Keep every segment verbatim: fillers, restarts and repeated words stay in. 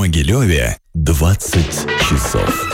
Могилеве двадцать часов.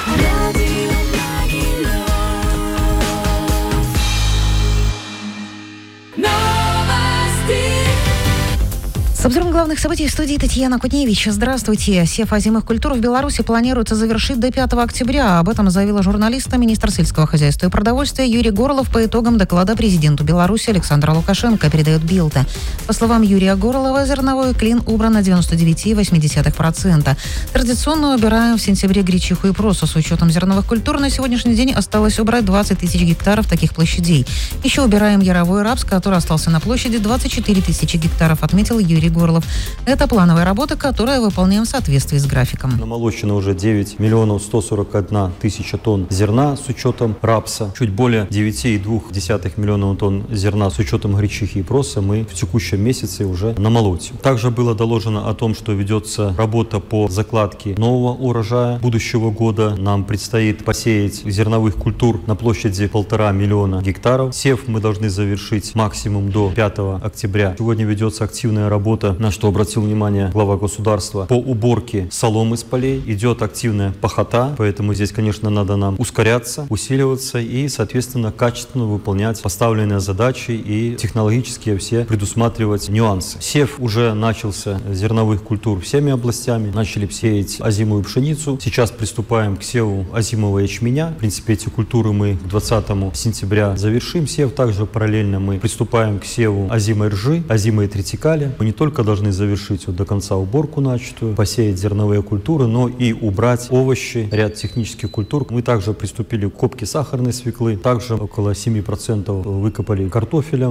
С обзором главных событий в студии Татьяна Кутневич. Здравствуйте. Сев озимых культур в Беларуси планируется завершить до пятого октября. Об этом заявила журналиста министр сельского хозяйства и продовольствия Юрий Горлов по итогам доклада президенту Беларуси Александра Лукашенко, передает Билд. По словам Юрия Горлова, зерновой клин убран на девяносто девять целых восемь десятых процента. Традиционно убираем в сентябре гречиху и просо. С учетом зерновых культур на сегодняшний день осталось убрать двадцать тысяч гектаров таких площадей. Еще убираем яровой рапс, который остался на площади двадцать четыре тысячи гектаров, отметил Юрий Горлов. Это плановая работа, которую выполняем в соответствии с графиком. Намолочено уже девять миллионов сто сорок одна тысяча тонн зерна с учетом рапса. Чуть более девять целых две десятых миллионов тонн зерна с учетом гречихи и проса мы в текущем месяце уже намолотим. Также было доложено о том, что ведется работа по закладке нового урожая будущего года. Нам предстоит посеять зерновых культур на площади полтора миллиона гектаров. Сев мы должны завершить максимум до пятого октября. Сегодня ведется активная работа, на что обратил внимание глава государства, по уборке соломы с полей. Идет активная пахота, поэтому здесь, конечно, надо нам ускоряться, усиливаться и, соответственно, качественно выполнять поставленные задачи и технологические все предусматривать нюансы. Сев уже начался зерновых культур всеми областями. Начали сеять озимую пшеницу. Сейчас приступаем к севу озимого ячменя. В принципе, эти культуры мы к двадцатому сентября завершим сев. Также параллельно мы приступаем к севу озимой ржи, озимой тритикали. Мы не только должны завершить вот до конца уборку начатую, посеять зерновые культуры, но и убрать овощи, ряд технических культур. Мы также приступили к копке сахарной свеклы, также около семи процентов выкопали картофеля.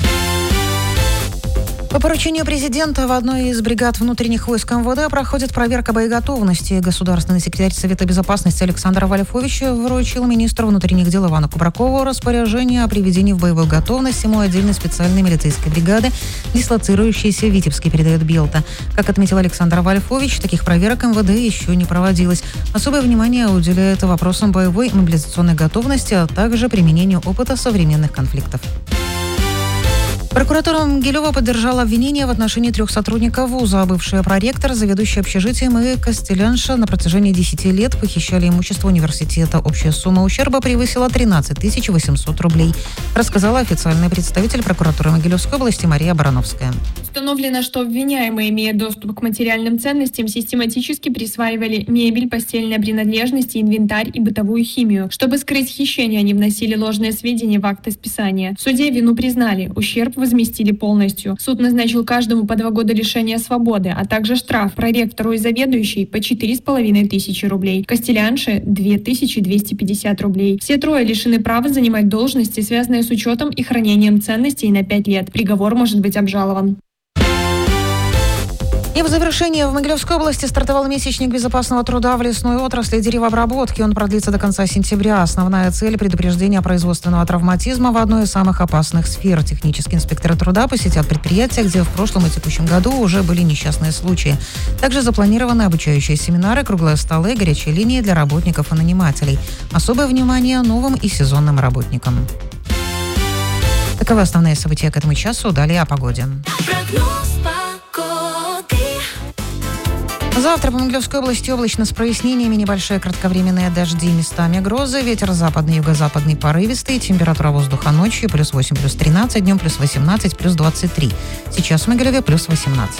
По поручению президента в одной из бригад внутренних войск эм вэ дэ проходит проверка боеготовности. Государственный секретарь Совета безопасности Александр Вальфович вручил министру внутренних дел Ивану Кубракову распоряжение о приведении в боевую готовность ему отдельной специальной милицейской бригады, дислоцирующейся в Витебске, передает Билд. Как отметил Александр Вальфович, таких проверок эм вэ дэ еще не проводилось. Особое внимание уделяет вопросам боевой мобилизационной готовности, а также применению опыта современных конфликтов. Прокуратура Могилева поддержала обвинение в отношении трех сотрудников вуза. Бывший проректор, заведующий общежитием и костелянша на протяжении десяти лет похищали имущество университета. Общая сумма ущерба превысила тринадцать тысяч восемьсот рублей, рассказала официальный представитель прокуратуры Могилевской области Мария Барановская. Установлено, что обвиняемые, имея доступ к материальным ценностям, систематически присваивали мебель, постельные принадлежности, инвентарь и бытовую химию. Чтобы скрыть хищение, они вносили ложные сведения в акты списания. В суде вину признали, ущерб возместили полностью. Суд назначил каждому по два года лишения свободы, а также штраф проректору и заведующей по четыре с половиной тысячи рублей, костелянше две тысячи двести пятьдесят рублей. Все трое лишены права занимать должности, связанные с учетом и хранением ценностей, на пять лет. Приговор может быть обжалован. И в завершение в Могилевской области стартовал месячник безопасного труда в лесной отрасли деревообработки. Он продлится до конца сентября. Основная цель – предупреждение производственного травматизма в одной из самых опасных сфер. Технические инспекторы труда посетят предприятия, где в прошлом и текущем году уже были несчастные случаи. Также запланированы обучающие семинары, круглые столы, горячие линии для работников и нанимателей. Особое внимание новым и сезонным работникам. Таковы основные события к этому часу. Далее о погоде. Завтра по Могилевской области облачно с прояснениями, небольшие кратковременные дожди, местами грозы, ветер западный, юго-западный порывистый, температура воздуха ночью плюс восемь, плюс тринадцать, днем плюс восемнадцать, плюс двадцать три. Сейчас в Могилеве плюс восемнадцать.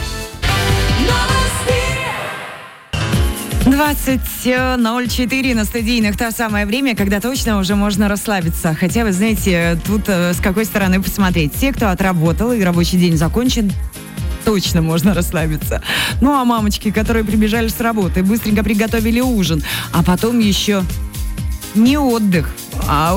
двадцать ноль четыре на студийных. То самое время, когда точно уже можно расслабиться. Хотя, вы знаете, тут с какой стороны посмотреть. Те, кто отработал и рабочий день закончен, точно можно расслабиться. Ну а мамочки, которые прибежали с работы, быстренько приготовили ужин, а потом еще не отдых, а